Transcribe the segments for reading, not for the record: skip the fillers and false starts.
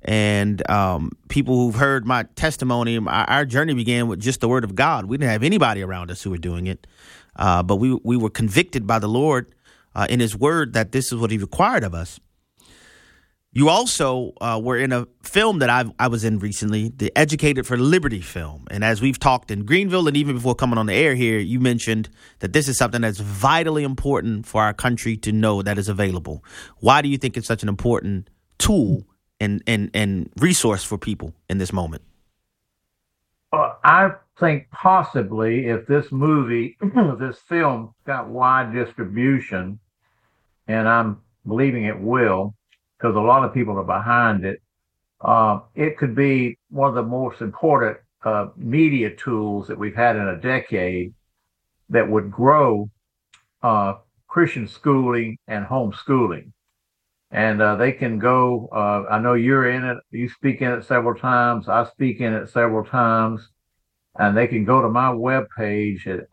And people who've heard my testimony, our journey began with just the word of God. We didn't have anybody around us who were doing it. But we were convicted by the Lord in his word that this is what he required of us. You also were in a film that I was in recently, the Educated for Liberty film. And as we've talked in Greenville and even before coming on the air here, you mentioned that this is something that's vitally important for our country to know that is available. Why do you think it's such an important tool and resource for people in this moment? I think possibly if this movie, this film got wide distribution, and I'm believing it will, because a lot of people are behind it, it could be one of the most important media tools that we've had in a decade that would grow Christian schooling and homeschooling. And they can go, I know you're in it, you speak in it several times, I speak in it several times, and they can go to my webpage at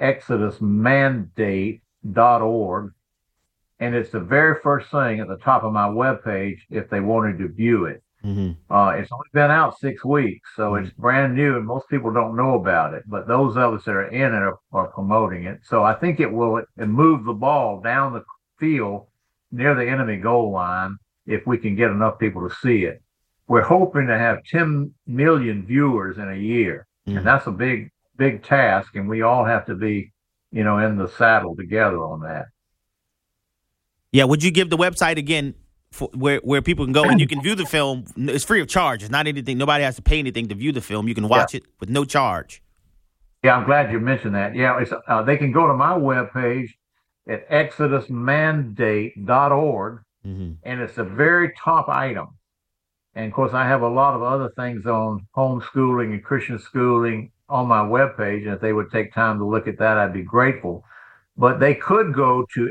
exodusmandate.org. And it's the very first thing at the top of my webpage if they wanted to view it. Mm-hmm. It's only been out 6 weeks, so it's brand new, and most people don't know about it. But those of us that are in it are promoting it. So I think it will move the ball down the field near the enemy goal line if we can get enough people to see it. We're hoping to have 10 million viewers in a year, and that's a big task, and we all have to be, in the saddle together on that. Yeah, would you give the website again for where people can go and you can view the film? It's free of charge. It's not anything. Nobody has to pay anything to view the film. You can watch it with no charge. Yeah, I'm glad you mentioned that. Yeah, they can go to my webpage at exodusmandate.org, and it's the very top item. And, of course, I have a lot of other things on homeschooling and Christian schooling on my webpage, and if they would take time to look at that, I'd be grateful. But they could go to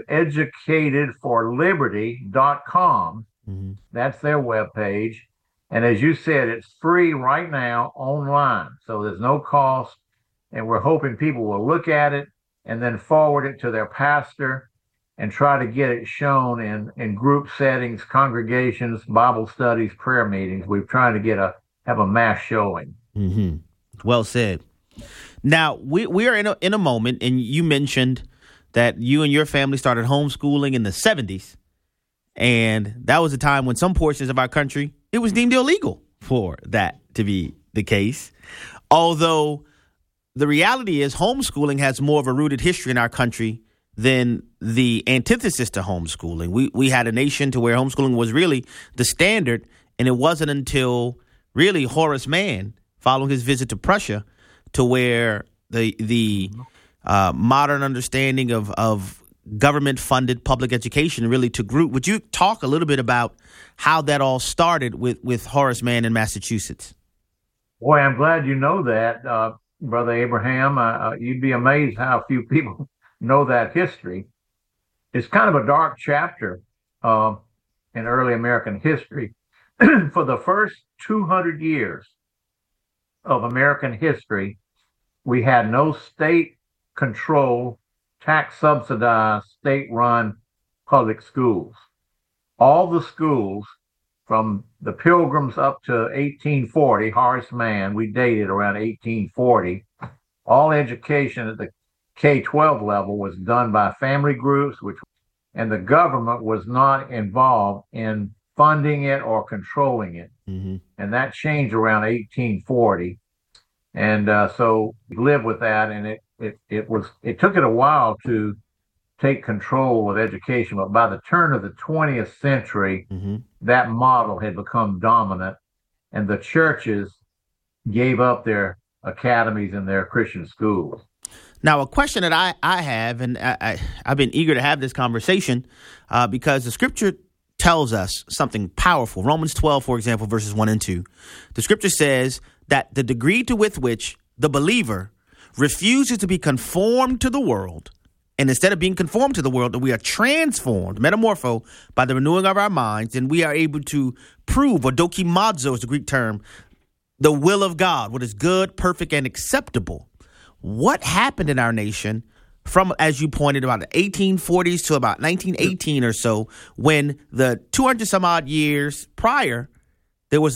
educatedforliberty.com. That's their webpage. And as you said, it's free right now online. So there's no cost. And we're hoping people will look at it and then forward it to their pastor and try to get it shown in group settings, congregations, Bible studies, prayer meetings. We've tried to have a mass showing. Mm-hmm. Well said. Now, we are in a moment, and you mentioned that you and your family started homeschooling in the 70s. And that was a time when some portions of our country, it was deemed illegal for that to be the case. Although the reality is homeschooling has more of a rooted history in our country than the antithesis to homeschooling. We had a nation to where homeschooling was really the standard. And it wasn't until really Horace Mann, following his visit to Prussia, to where the modern understanding of government-funded public education really took root. Would you talk a little bit about how that all started with Horace Mann in Massachusetts? Boy, I'm glad you know that, Brother Abraham. You'd be amazed how few people know that history. It's kind of a dark chapter in early American history. For the first 200 years of American history, we had no state-controlled, tax-subsidized, state-run public schools. All the schools, from the Pilgrims up to 1840, Horace Mann, we dated around 1840, all education at the K-12 level was done by family groups, and the government was not involved in funding it or controlling it. Mm-hmm. And that changed around 1840. And so we lived with that, and it took it a while to take control of education, but by the turn of the 20th century, that model had become dominant, and the churches gave up their academies and their Christian schools. Now, a question that I have, and I've been eager to have this conversation because the scripture tells us something powerful. Romans 12, for example, verses 1 and 2. The scripture says that the degree to with which the believer refuses to be conformed to the world, and instead of being conformed to the world, that we are transformed, metamorpho, by the renewing of our minds, and we are able to prove, or dokimazo is the Greek term, the will of God, what is good, perfect, and acceptable. What happened in our nation from, as you pointed, about the 1840s to about 1918 or so, when the 200 some odd years prior, there was